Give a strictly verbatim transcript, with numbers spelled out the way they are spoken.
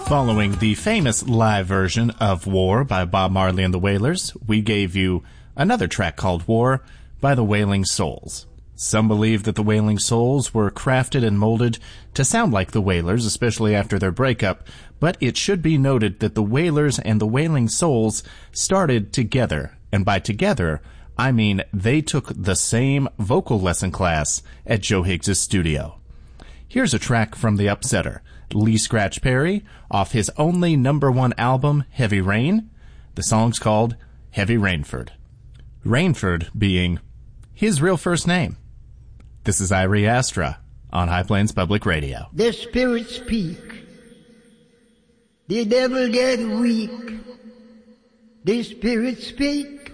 Following the famous live version of War by Bob Marley and the Wailers, we gave you another track called War by the Wailing Souls. Some believe that the Wailing Souls were crafted and molded to sound like the Wailers, especially after their breakup, but it should be noted that the Wailers and the Wailing Souls started together, and by together, I mean they took the same vocal lesson class at Joe Higgs' studio. Here's a track from the Upsetter, Lee Scratch Perry, off his only number one album, Heavy Rain. The song's called Heavy Rainford. Rainford being his real first name. This is Irie Astra on High Plains Public Radio. The spirits speak. The devil get weak. The spirits speak.